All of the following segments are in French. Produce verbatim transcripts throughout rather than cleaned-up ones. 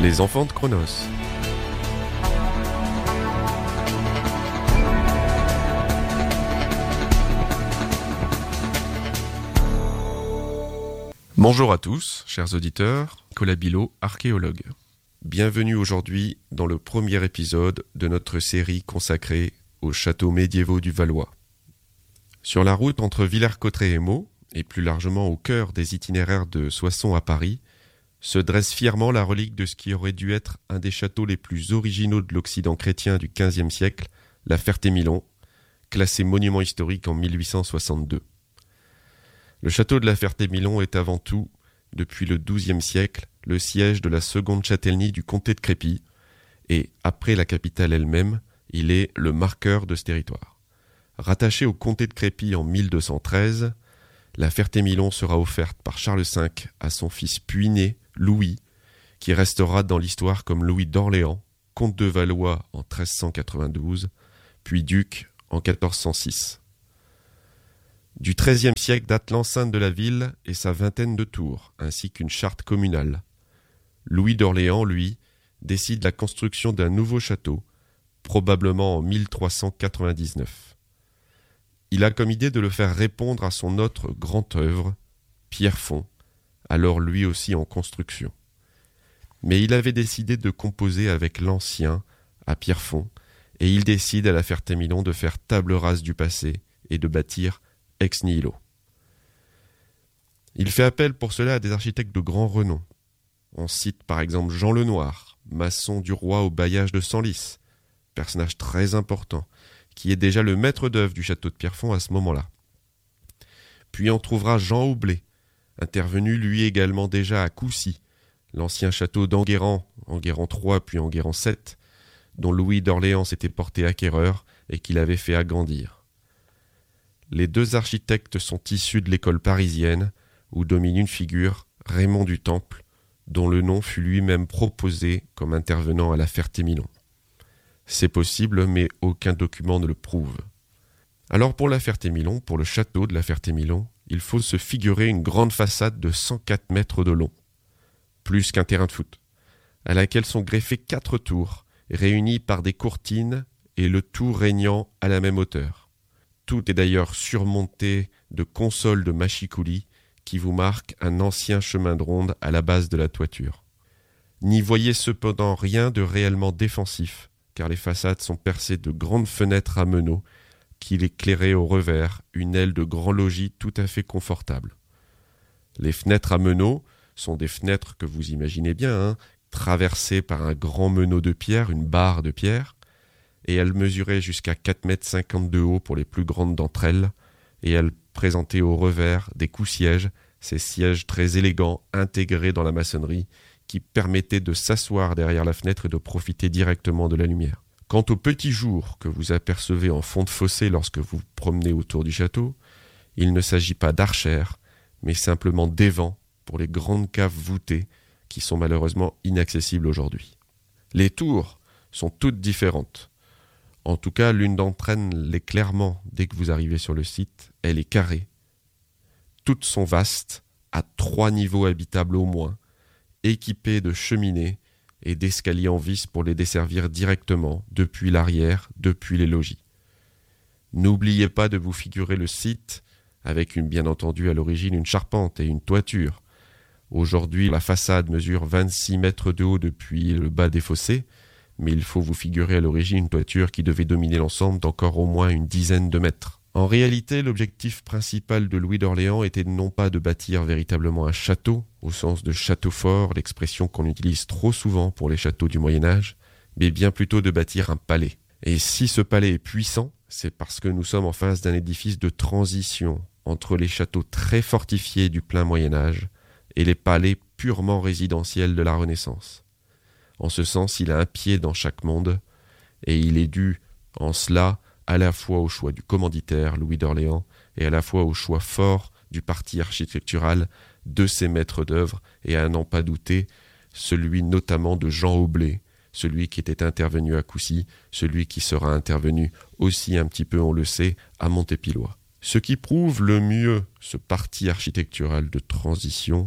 Les enfants de Cronos. Bonjour à tous, chers auditeurs, Nicolas Bilot, archéologue. Bienvenue aujourd'hui dans le premier épisode de notre série consacrée aux châteaux médiévaux du Valois. Sur la route entre Villers-Cotterêts et Meaux, et plus largement au cœur des itinéraires de Soissons à Paris, se dresse fièrement la relique de ce qui aurait dû être un des châteaux les plus originaux de l'Occident chrétien du quinzième siècle, la Ferté-Milon, classé monument historique en mille huit cent soixante-deux. Le château de la Ferté-Milon est avant tout, depuis le douzième siècle, le siège de la seconde châtellenie du comté de Crépy, et, après la capitale elle-même, il est le marqueur de ce territoire. Rattaché au comté de Crépy en mille deux cent treize, la Ferté-Milon sera offerte par Charles cinq à son fils puîné, Louis, qui restera dans l'histoire comme Louis d'Orléans, comte de Valois en treize cent quatre-vingt-douze, puis duc en quatorze cent six. Du treizième siècle date l'enceinte de la ville et sa vingtaine de tours, ainsi qu'une charte communale. Louis d'Orléans, lui, décide la construction d'un nouveau château, probablement en mille trois cent quatre-vingt-dix-neuf. Il a comme idée de le faire répondre à son autre grande œuvre, Pierrefonds, alors lui aussi en construction. Mais il avait décidé de composer avec l'ancien, à Pierrefonds, et il décide à la Ferté-Milon de faire table rase du passé et de bâtir ex nihilo. Il fait appel pour cela à des architectes de grand renom. On cite par exemple Jean Lenoir, maçon du roi au bailliage de Senlis, personnage très important, qui est déjà le maître d'œuvre du château de Pierrefonds à ce moment-là. Puis on trouvera Jean Aublet, intervenu lui également déjà à Coucy, l'ancien château d'Enguerrand, Enguerrand trois puis Enguerrand sept, dont Louis d'Orléans s'était porté acquéreur et qu'il avait fait agrandir. Les deux architectes sont issus de l'école parisienne, où domine une figure, Raymond du Temple, dont le nom fut lui-même proposé comme intervenant à la Ferté-Milon. C'est possible, mais aucun document ne le prouve. Alors pour la Ferté-Milon, pour le château de la Ferté-Milon, il faut se figurer une grande façade de cent quatre mètres de long, plus qu'un terrain de foot, à laquelle sont greffées quatre tours, réunies par des courtines et le tout régnant à la même hauteur. Tout est d'ailleurs surmonté de consoles de machicoulis qui vous marquent un ancien chemin de ronde à la base de la toiture. N'y voyez cependant rien de réellement défensif, car les façades sont percées de grandes fenêtres à meneaux qui éclairaient au revers une aile de grand logis tout à fait confortable. Les fenêtres à meneaux sont des fenêtres que vous imaginez bien, hein, traversées par un grand meneau de pierre, une barre de pierre, et elles mesuraient jusqu'à quatre mètres cinquante de haut pour les plus grandes d'entre elles, et elles présentaient au revers des coups-sièges, ces sièges très élégants intégrés dans la maçonnerie, qui permettaient de s'asseoir derrière la fenêtre et de profiter directement de la lumière. Quant au petit jour que vous apercevez en fond de fossé lorsque vous vous promenez autour du château, il ne s'agit pas d'archères, mais simplement d'évents pour les grandes caves voûtées qui sont malheureusement inaccessibles aujourd'hui. Les tours sont toutes différentes. En tout cas, l'une d'entre elles l'est clairement dès que vous arrivez sur le site. Elle est carrée. Toutes sont vastes, à trois niveaux habitables au moins, équipées de cheminées et d'escaliers en vis pour les desservir directement depuis l'arrière, depuis les logis. N'oubliez pas de vous figurer le site avec une, bien entendu à l'origine une charpente et une toiture. Aujourd'hui, la façade mesure vingt-six mètres de haut depuis le bas des fossés, mais il faut vous figurer à l'origine une toiture qui devait dominer l'ensemble d'encore au moins une dizaine de mètres. En réalité, l'objectif principal de Louis d'Orléans était non pas de bâtir véritablement un château, au sens de château fort, l'expression qu'on utilise trop souvent pour les châteaux du Moyen-Âge, mais bien plutôt de bâtir un palais. Et si ce palais est puissant, c'est parce que nous sommes en face d'un édifice de transition entre les châteaux très fortifiés du plein Moyen-Âge et les palais purement résidentiels de la Renaissance. En ce sens, il a un pied dans chaque monde, et il est dû, en cela, à la fois au choix du commanditaire, Louis d'Orléans, et à la fois au choix fort du parti architectural de ses maîtres d'œuvre, et à n'en pas douter, celui notamment de Jean Aublet, celui qui était intervenu à Coucy, celui qui sera intervenu aussi un petit peu, on le sait, à Montépillois. Ce qui prouve le mieux ce parti architectural de transition,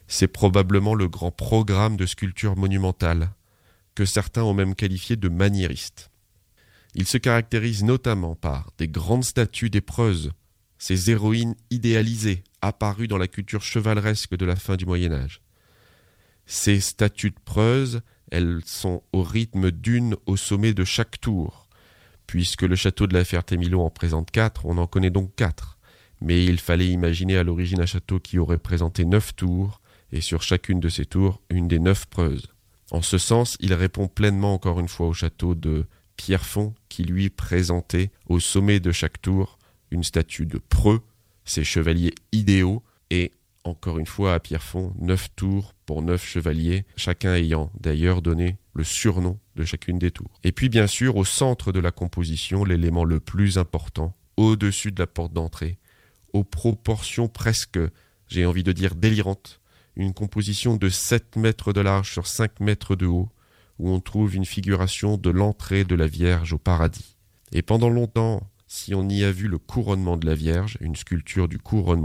C'est probablement le grand programme de sculpture monumentale, que certains ont même qualifié de maniériste. Il se caractérise notamment par des grandes statues d'épreuves, ces héroïnes idéalisées, apparues dans la culture chevaleresque de la fin du Moyen-Âge. Ces statues de preuses, elles sont au rythme d'une au sommet de chaque tour. Puisque le château de la Ferté-Milon en présente quatre, on en connaît donc quatre. Mais il fallait imaginer à l'origine un château qui aurait présenté neuf tours, et sur chacune de ces tours, une des neuf preuses. En ce sens, il répond pleinement encore une fois au château de Pierrefonds, qui lui présentait au sommet de chaque tour une statue de preux, ces chevaliers idéaux, et encore une fois à Pierrefonds, neuf tours pour neuf chevaliers, chacun ayant d'ailleurs donné le surnom de chacune des tours. Et puis bien sûr, au centre de la composition, l'élément le plus important, au-dessus de la porte d'entrée, aux proportions presque, j'ai envie de dire délirantes, une composition de sept mètres de large sur cinq mètres de haut, où on trouve une figuration de l'entrée de la Vierge au paradis. Et pendant longtemps, si on y a vu le couronnement de la Vierge, une sculpture du couronnement